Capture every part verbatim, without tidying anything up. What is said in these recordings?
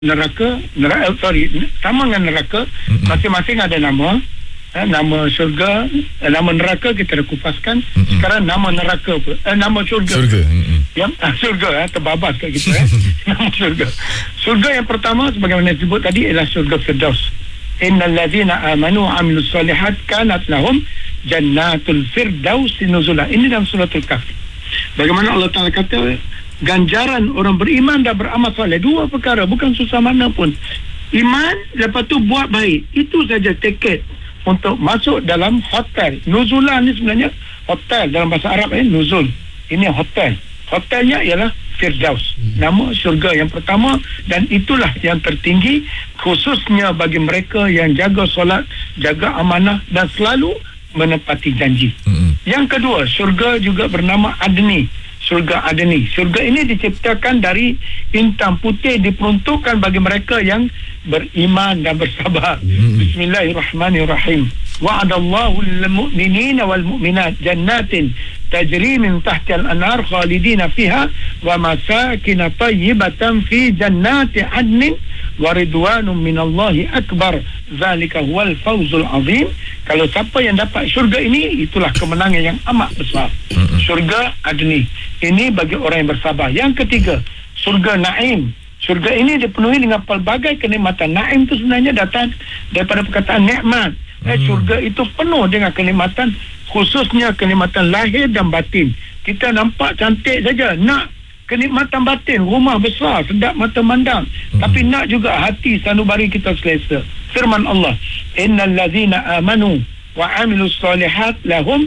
neraka, neraka sorry, sama dengan neraka, mm-hmm. masing-masing ada nama. Eh, nama syurga, eh, nama neraka kita dah kupaskan. Mm-hmm. Sekarang nama neraka pula, eh, nama syurga. Syurga. Mm-hmm. Yang ah, syurga eh, terbabas kat kita eh. Nama syurga. Syurga yang pertama sebagaimana disebut tadi ialah syurga Firdaus. Innal ladzina amanu wa amilus solihat kanat lahum jannatul firdaus nuzula. Ini dalam suratul Kahfi. Bagaimana Allah Taala kata ganjaran orang beriman dan beramal soleh, dua perkara, bukan susah mana pun. Iman, lepas tu buat baik. Itu saja tiket untuk masuk dalam hotel. Nuzulan ni sebenarnya hotel dalam bahasa Arab eh, nuzul. Ini hotel. Hotelnya ialah Firdaus. Nama syurga yang pertama, dan itulah yang tertinggi khususnya bagi mereka yang jaga solat, jaga amanah dan selalu menepati janji. Mm-hmm. Yang kedua, syurga juga bernama Adni. Syurga Adni. Syurga ini diciptakan dari intan putih, diperuntukkan bagi mereka yang beriman dan bersabar. Mm-hmm. Bismillahirrahmanirrahim. Wa'adallahu lil-mu'minina wal-mu'minat jannatin tajri min tahtiha al-anhar khalidina fiha wa masakin tayyibatan fi jannati adnin wa ridwanun minallahi akbar. Zalika huwal fawzul azim. Kalau siapa yang dapat syurga ini, itulah kemenangan yang amat besar. Syurga Adni. Ini bagi orang yang bersabar. Yang ketiga, syurga Naim. Syurga ini dipenuhi dengan pelbagai kenikmatan. Naim itu sebenarnya datang daripada perkataan nikmat. Eh, syurga itu penuh dengan kenikmatan, khususnya kenikmatan lahir dan batin. Kita nampak cantik saja, nak kenikmatan batin, rumah besar, sedap mata mandang, hmm. tapi nak juga hati sanubari kita selesa. Firman Allah, innal ladzina amanu wa amilus solihat lahum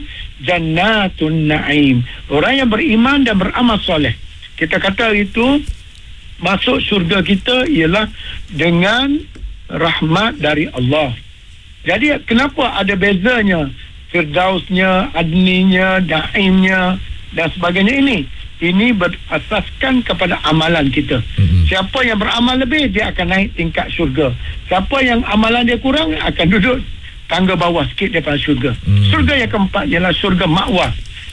jannatun na'im. Orang yang beriman dan beramal soleh, kita kata itu masuk syurga kita ialah dengan rahmat dari Allah. Jadi kenapa ada bezanya Firdausnya, Adninya, Naimnya dan sebagainya ini? Ini berasaskan kepada amalan kita. Mm-hmm. Siapa yang beramal lebih, dia akan naik tingkat syurga. Siapa yang amalan dia kurang, akan duduk tangga bawah sikit daripada syurga. Mm-hmm. Syurga yang keempat ialah syurga ma'wah.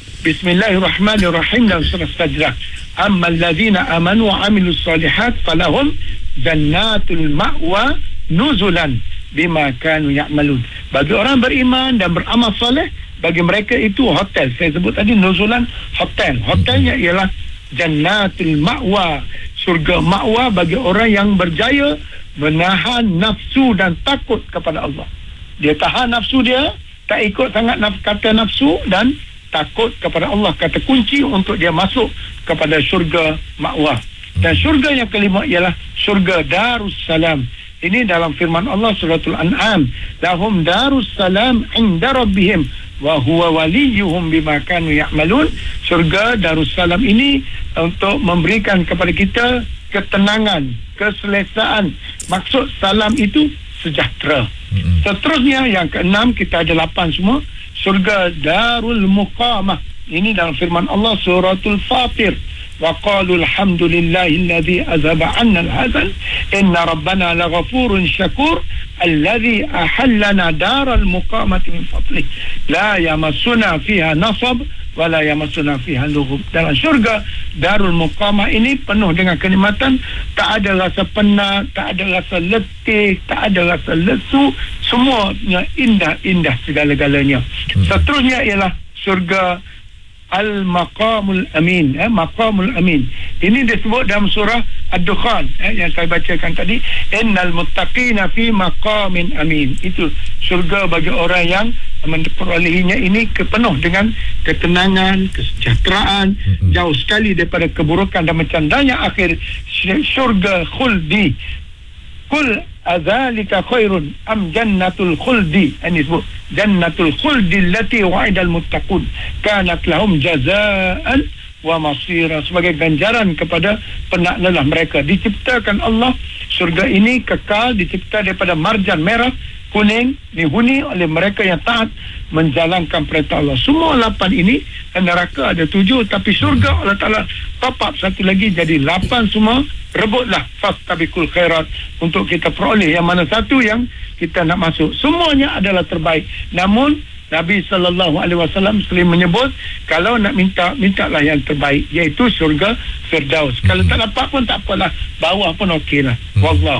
Bismillahirrahmanirrahim dalam surah Sajdah. Ammal ladzina amanu wa amilus solihat falahum jannatul ma'wa nuzulan bima kanu ya'malun. Bagi orang beriman dan beramal soleh, bagi mereka itu hotel. Saya sebut tadi nuzulan, hotel. Hotelnya ialah jannatul ma'wa, surga ma'wa bagi orang yang berjaya menahan nafsu dan takut kepada Allah. Dia tahan nafsu dia, tak ikut sangat naf- kata nafsu, dan takut kepada Allah. Kata kunci untuk dia masuk kepada syurga ma'wa. Dan syurga yang kelima ialah syurga Darussalam. Ini dalam firman Allah suratul An'am, lahum darussalam inda rabbihim wa huwa waliyuhum bima kanu ya'malun. Surga Darussalam ini untuk memberikan kepada kita ketenangan, keselesaan. Maksud salam itu sejahtera. Mm-hmm. Seterusnya yang keenam, kita ada lapan semua, surga Darul Muqamah. Ini dalam firman Allah suratul Fatir. وقالوا الحمد لله الذي أذهب عنا الحزن إن ربنا لغفور شكور الذي أحلنا دار المقامة من فضله لا يمسنا فيها نصب ولا يمسنا فيها لغوب. Dalam syurga Darul Muqamah ini penuh dengan kenikmatan, tak ada rasa penat, tak ada rasa letih, tak ada rasa lesu, semuanya indah-indah segala-galanya. Hmm. Seterusnya ialah syurga Al-Maqamul Amin, eh, Maqamul Amin. Ini disebut dalam surah Ad-Dukhan, eh, yang saya bacakan tadi. Innal muttaqina fi maqamin amin. Itu syurga bagi orang yang memperolehinya ini penuh dengan ketenangan, kesejahteraan, mm-hmm. jauh sekali daripada keburukan dan mencandanya akhir syurga khuldi. Qul adzalika khairun am jannatul khuldi. Ini disebut jannatul khuldi allati wa'idal muttaqun kanat lahum jazaan wa masira, sebagai ganjaran kepada penaklelah mereka. Diciptakan Allah surga ini kekal, dicipta daripada marjan merah kuning, dihuni oleh mereka yang taat menjalankan perintah Allah. Semua lapan ini, neraka ada tujuh, tapi surga Allah Ta'ala top up satu lagi jadi lapan semua. Rebutlah fastabiqul khairat untuk kita peroleh yang mana satu yang kita nak masuk. Semuanya adalah terbaik, namun Nabi sallallahu alaihi wasallam sering menyebut, kalau nak minta, mintalah yang terbaik, iaitu syurga Firdaus. Hmm. Kalau tak dapat pun tak apalah, bawah pun okeylah. Hmm. Wallah.